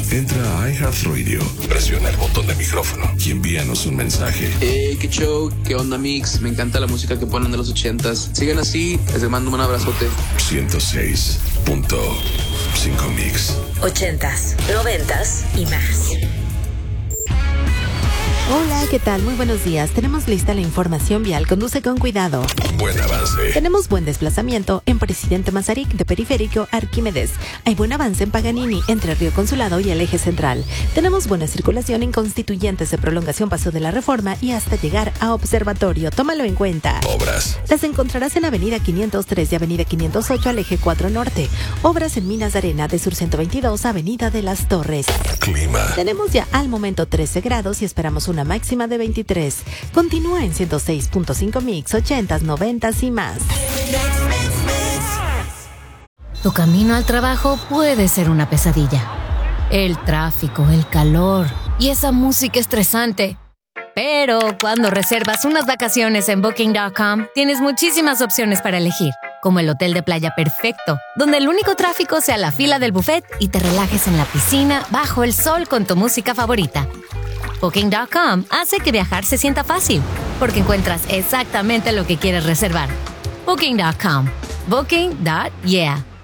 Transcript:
Entra a iHeartRadio, presiona el botón de micrófono y envíanos un mensaje. Hey, qué show, qué onda, Mix. Me encanta la música que ponen de los 80s. Sigan así, les mando un abrazote. 106.5 Mix. 80s, 90s y más. Hola, ¿qué tal? Muy buenos días. Tenemos lista la información vial. Conduce con cuidado. Buen avance. Tenemos buen desplazamiento en Presidente Mazarik de Periférico Arquímedes. Hay buen avance en Paganini, entre Río Consulado y el Eje Central. Tenemos buena circulación en Constituyentes de Prolongación Paso de la Reforma y hasta llegar a Observatorio. Tómalo en cuenta. Obras. Las encontrarás en Avenida 503 y Avenida 508 al Eje 4 Norte. Obras en Minas de Arena de Sur 122 a Avenida de las Torres. Clima. Tenemos ya al momento 13 grados y esperamos una máxima de 23. Continúa en 106.5 Mix, 80s, 90s y más. Tu camino al trabajo puede ser una pesadilla. El tráfico, el calor y esa música estresante. Pero cuando reservas unas vacaciones en Booking.com, tienes muchísimas opciones para elegir, como el hotel de playa perfecto, donde el único tráfico sea la fila del buffet y te relajes en la piscina bajo el sol con tu música favorita. Booking.com hace que viajar se sienta fácil, porque encuentras exactamente lo que quieres reservar. Booking.com. Booking.yeah.